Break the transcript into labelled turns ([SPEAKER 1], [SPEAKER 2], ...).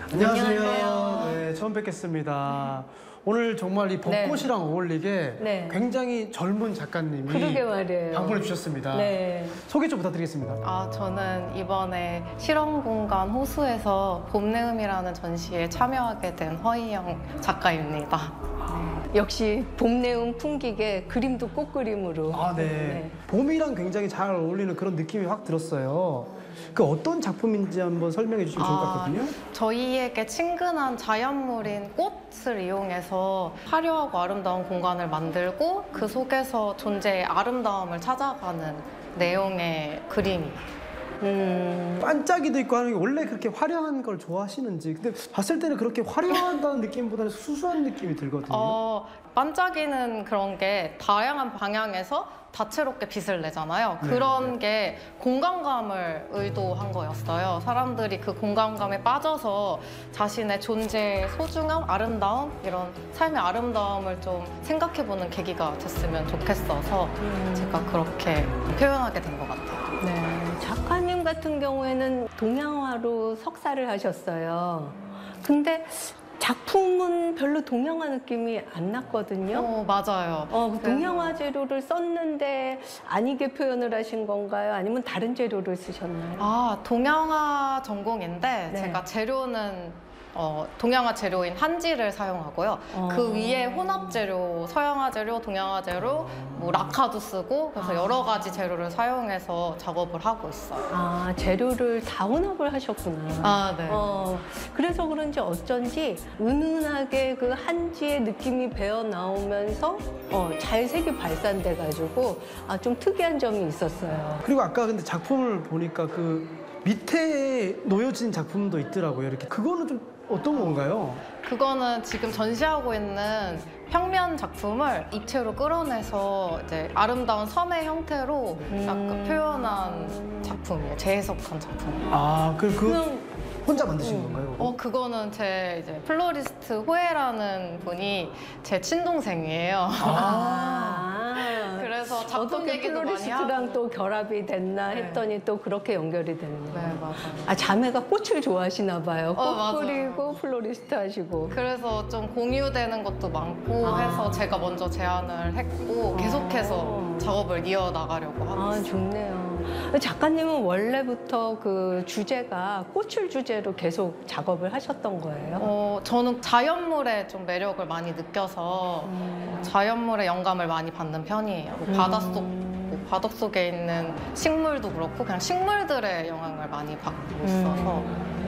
[SPEAKER 1] 안녕하세요. 네, 처음 뵙겠습니다. 오늘 정말 이 벚꽃이랑 어울리게 굉장히 젊은 작가님이
[SPEAKER 2] 그러게 말이에요.
[SPEAKER 1] 방문해 주셨습니다. 소개 좀 부탁드리겠습니다.
[SPEAKER 3] 저는 이번에 실험공간 호수에서 봄내음이라는 전시에 참여하게 된 허희영 작가입니다.
[SPEAKER 2] 역시 봄내음 풍기게 그림도 꽃그림으로.
[SPEAKER 1] 봄이랑 굉장히 잘 어울리는 그런 느낌이 확 들었어요. 그 어떤 작품인지 한번 설명해 주시면 좋을 것 같거든요.
[SPEAKER 3] 저희에게 친근한 자연물인 꽃을 이용해서 화려하고 아름다운 공간을 만들고 그 속에서 존재의 아름다움을 찾아가는 내용의 그림이에요.
[SPEAKER 1] 반짝이도 있고 하는 게 원래 그렇게 화려한 걸 좋아하시는지. 근데 봤을 때는 그렇게 화려하다는 느낌보다는 수수한 느낌이 들거든요.
[SPEAKER 3] 반짝이는 그런 게 다양한 방향에서 다채롭게 빛을 내잖아요. 그런 게 공간감을 의도한 거였어요. 사람들이 그 공간감에 빠져서 자신의 존재의 소중함, 아름다움, 이런 삶의 아름다움을 좀 생각해보는 계기가 됐으면 좋겠어서 제가 그렇게 표현하게 된 것 같아요.
[SPEAKER 2] 작가님 같은 경우에는 동양화로 석사를 하셨어요. 근데 작품은 별로 동양화 느낌이 안 났거든요.
[SPEAKER 3] 맞아요.
[SPEAKER 2] 동양화 재료를 썼는데 아니게 표현을 하신 건가요? 아니면 다른 재료를 쓰셨나요?
[SPEAKER 3] 동양화 전공인데 제가 재료는 동양화 재료인 한지를 사용하고요. 그 위에 혼합 재료, 서양화 재료, 동양화 재료, 뭐 라카도 쓰고 그래서 여러 가지 재료를 사용해서 작업을 하고 있어요.
[SPEAKER 2] 재료를 다 혼합을 하셨구나.
[SPEAKER 3] 네.
[SPEAKER 2] 그래서 그런지 어쩐지 은은하게 그 한지의 느낌이 배어 나오면서 잘 색이 발산돼가지고 좀 특이한 점이 있었어요.
[SPEAKER 1] 그리고 아까 근데 작품을 보니까 그 밑에 놓여진 작품도 있더라고요. 이렇게 그거는 좀 어떤 건가요?
[SPEAKER 3] 그거는 지금 전시하고 있는 평면 작품을 입체로 끌어내서 이제 아름다운 섬의 형태로 약간 표현한 작품이에요. 재해석한 작품이에요.
[SPEAKER 1] 그럼 혼자 만드신 건가요?
[SPEAKER 3] 그거는 제 이제 플로리스트 호혜라는 분이 제 친동생이에요. 그래서 작품
[SPEAKER 2] 어떻게
[SPEAKER 3] 얘기도 많이 하고.
[SPEAKER 2] 플로리스트랑 또 결합이 됐나 했더니 또 그렇게 연결이 되는 거예요.
[SPEAKER 3] 네, 맞아요.
[SPEAKER 2] 자매가 꽃을 좋아하시나 봐요. 꽃
[SPEAKER 3] 맞아요.
[SPEAKER 2] 그리고 플로리스트 하시고.
[SPEAKER 3] 그래서 좀 공유되는 것도 많고 해서 제가 먼저 제안을 했고 계속해서 작업을 이어나가려고 하고 있어요.
[SPEAKER 2] 좋네요. 작가님은 원래부터 그 주제가 꽃을 주제로 계속 작업을 하셨던 거예요?
[SPEAKER 3] 저는 자연물에 좀 매력을 많이 느껴서 자연물에 영감을 많이 받는 편이에요. 바닷속에 있는 식물도 그렇고 그냥 식물들의 영향을 많이 받고 있어서